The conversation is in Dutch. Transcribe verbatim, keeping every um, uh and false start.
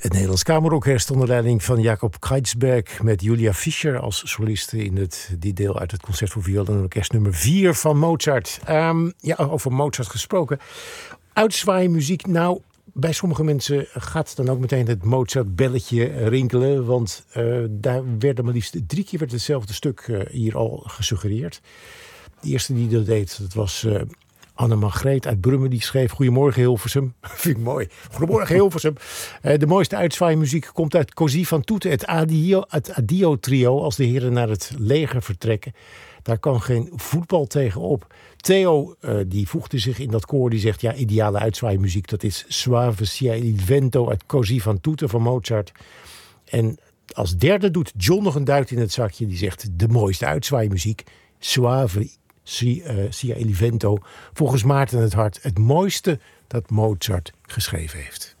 Het Nederlands Kamerorkest onder leiding van Jacob Kreitzberg met Julia Fischer als soliste in het, die deel uit het concert voor viool en orkest nummer vier van Mozart. Um, ja, over Mozart gesproken. Uitzwaaimuziek, nou, bij sommige mensen gaat dan ook meteen het Mozart-belletje rinkelen, want uh, daar werd maar liefst drie keer werd hetzelfde stuk uh, hier al gesuggereerd. De eerste die dat deed, dat was Uh, Anne-Margreet uit Brummen, die schreef: Goedemorgen Hilversum. Vind ik mooi. Goedemorgen Hilversum. Uh, de mooiste uitzwaaimuziek komt uit Così fan tutte, het Adio, het Adio trio, als de heren naar het leger vertrekken. Daar kan geen voetbal tegen op. Theo, uh, die voegde zich in dat koor, die zegt: ja, ideale uitzwaaimuziek, dat is Soave sia il vento uit Così fan tutte van Mozart. En als derde doet John nog een duit in het zakje, die zegt: de mooiste uitzwaaimuziek, Soave sia il vento, volgens Maarten het Hart het mooiste dat Mozart geschreven heeft.